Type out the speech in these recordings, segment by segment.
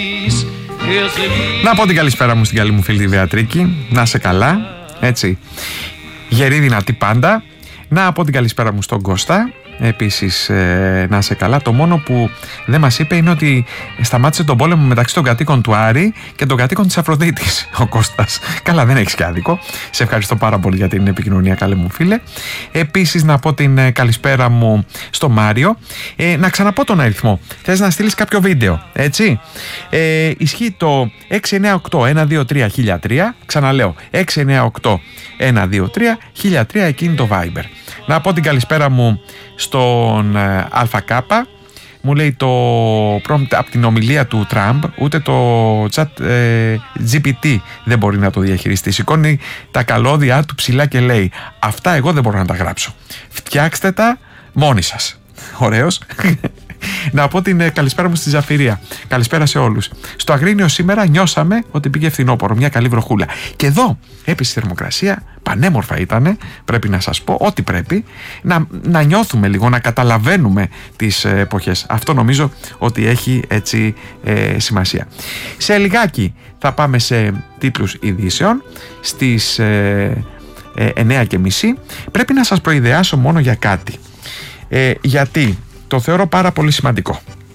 Να πω την καλησπέρα μου στην καλή μου φίλη τη Βεατρίκη. Να είσαι καλά, έτσι, γερή δυνατή πάντα. Να πω την καλησπέρα μου στον Κώστα. Επίσης να είσαι καλά. Το μόνο που δεν μας είπε είναι ότι σταμάτησε τον πόλεμο μεταξύ των κατοίκων του Άρη και των κατοίκων της Αφροδίτης ο Κώστας. Καλά, δεν έχεις και άδικο. Σε ευχαριστώ πάρα πολύ για την επικοινωνία, καλέ μου φίλε. Επίσης να πω την καλησπέρα μου στο Μάριο. Να ξαναπώ τον αριθμό. Θες να στείλεις κάποιο βίντεο, έτσι? Ισχύει το 698-123-1003. Ξαναλέω, 698-123-1003, εκείνη το Viber. Να πω την καλησπέρα μου στον ΑΚ. Μου λέει το prompt από την ομιλία του Τραμπ, ούτε το chat GPT δεν μπορεί να το διαχειριστεί. Σηκώνει τα καλώδια του ψηλά και λέει: αυτά εγώ δεν μπορώ να τα γράψω. Φτιάξτε τα μόνοι σας. Ωραίος. Να πω την καλησπέρα μου στη Ζαφυρία. Καλησπέρα σε όλους. Στο Αγρίνιο σήμερα νιώσαμε ότι πήγε φθινόπωρο, μια καλή βροχούλα. Και εδώ έπεσε η θερμοκρασία, πανέμορφα ήτανε, πρέπει να σας πω, ό,τι πρέπει, να νιώθουμε λίγο, να καταλαβαίνουμε τις εποχές. Αυτό νομίζω ότι έχει έτσι σημασία. Σε λιγάκι θα πάμε σε τίτλους ειδήσεων στις 9:30. Πρέπει να σας προειδεάσω μόνο για κάτι. Γιατί το θεωρώ πάρα πολύ σημαντικό.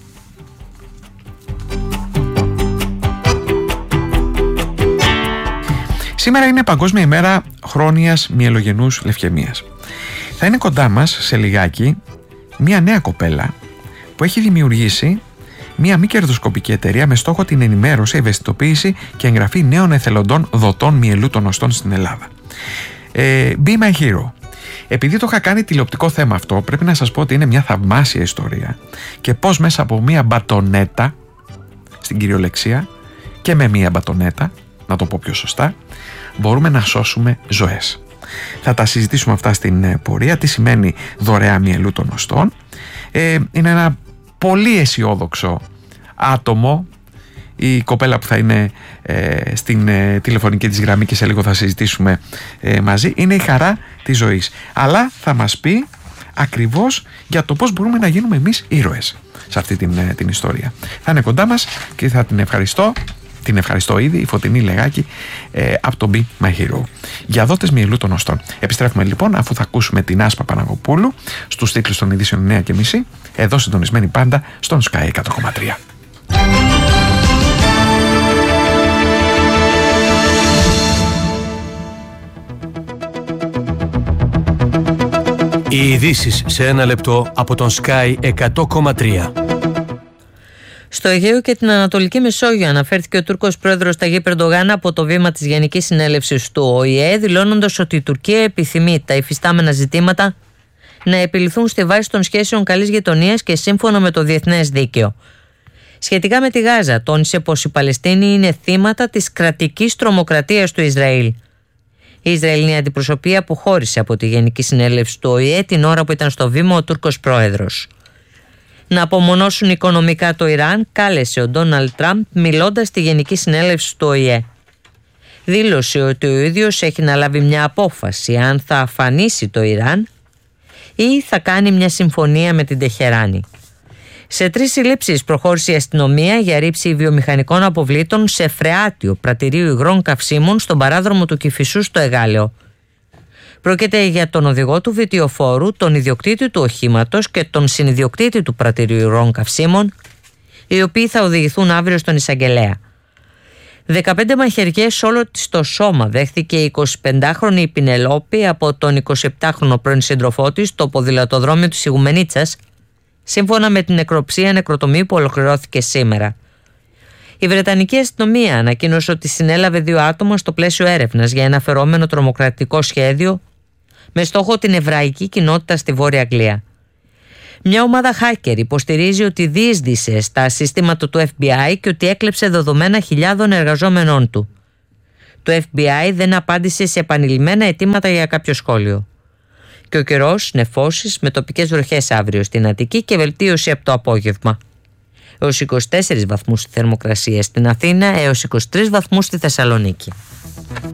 Σήμερα είναι Παγκόσμια ημέρα χρόνιας μυελογενούς λευκαιμίας. Θα είναι κοντά μας σε λιγάκι μια νέα κοπέλα που έχει δημιουργήσει μια μη κερδοσκοπική εταιρεία με στόχο την ενημέρωση, ευαισθητοποίηση και εγγραφή νέων εθελοντών δοτών μυελού των οστών στην Ελλάδα. Be my hero. Επειδή το είχα κάνει τηλεοπτικό θέμα αυτό, πρέπει να σας πω ότι είναι μια θαυμάσια ιστορία και πως μέσα από μια μπατονέτα, στην κυριολεξία, και με μια μπατονέτα, να το πω πιο σωστά, μπορούμε να σώσουμε ζωές. Θα τα συζητήσουμε αυτά στην πορεία. Τι σημαίνει δωρεά μυελού των οστών. Είναι ένα πολύ αισιόδοξο άτομο η κοπέλα που θα είναι στην τηλεφωνική της γραμμή και σε λίγο θα συζητήσουμε μαζί. Είναι η χαρά της ζωής, αλλά θα μας πει ακριβώς για το πώς μπορούμε να γίνουμε εμείς ήρωες σε αυτή την ιστορία. Θα είναι κοντά μας και θα την ευχαριστώ ήδη, η Φωτεινή Λεγάκη από το Be My Hero, για δότες μυελού των οστών. Επιστρέφουμε λοιπόν αφού θα ακούσουμε την Άσπα Παναγοπούλου στους τίτλους των ειδήσεων 9:30, εδώ συντονισμένοι πάντα στον Sky 100,3. Οι ειδήσεις σε ένα λεπτό από τον Sky 100,3. Στο Αιγαίο και την Ανατολική Μεσόγειο αναφέρθηκε ο Τούρκος πρόεδρος Ταγίπ Ερντογάν από το βήμα της Γενικής Συνέλευσης του ΟΗΕ, δηλώνοντας ότι η Τουρκία επιθυμεί τα υφιστάμενα ζητήματα να επιληθούν στη βάση των σχέσεων καλής γειτονίας και σύμφωνα με το διεθνές δίκαιο. Σχετικά με τη Γάζα, τόνισε πως οι Παλαιστίνοι είναι θύματα της κρατικής τρομοκρατίας του Ισραήλ. Η Ισραηλινή αντιπροσωπεία αποχώρησε από τη Γενική Συνέλευση του ΟΗΕ την ώρα που ήταν στο βήμα ο Τούρκος πρόεδρος. Να απομονώσουν οικονομικά το Ιράν κάλεσε ο Ντόναλντ Τραμπ μιλώντας στη Γενική Συνέλευση του ΟΗΕ. Δήλωσε ότι ο ίδιος έχει να λάβει μια απόφαση αν θα αφανίσει το Ιράν ή θα κάνει μια συμφωνία με την Τεχεράνη. Σε 3 συλλήψεις προχώρησε η αστυνομία για ρήψη βιομηχανικών αποβλήτων σε φρεάτιο πρατηρίου υγρών καυσίμων στον παράδρομο του Κηφισού στο Εγάλεο. Πρόκειται για τον οδηγό του βιτιοφόρου, τον ιδιοκτήτη του οχήματος και τον συνιδιοκτήτη του πρατηρίου υγρών καυσίμων, οι οποίοι θα οδηγηθούν αύριο στον εισαγγελέα. 15 μαχαιριές όλο το σώμα δέχθηκε η 25χρονη Πινελόπη από τον 27χρονο πρώην σύντροφό της στο ποδηλατοδρόμιο της Ιγουμενίτσας, σύμφωνα με την νεκροψία νεκροτομή που ολοκληρώθηκε σήμερα. Η Βρετανική αστυνομία ανακοίνωσε ότι συνέλαβε 2 άτομα στο πλαίσιο έρευνας για ένα φερόμενο τρομοκρατικό σχέδιο με στόχο την εβραϊκή κοινότητα στη Βόρεια Αγγλία. Μια ομάδα hacker υποστηρίζει ότι διείσδησε στα συστήματα του FBI και ότι έκλεψε δεδομένα χιλιάδων εργαζόμενών του. Το FBI δεν απάντησε σε επανειλημμένα αιτήματα για κάποιο σχόλιο. Και ο καιρός, νεφώσεις με τοπικές βροχές αύριο στην Αττική και βελτίωση από το απόγευμα. Έως 24 βαθμούς στη θερμοκρασία στην Αθήνα, έως 23 βαθμούς στη Θεσσαλονίκη.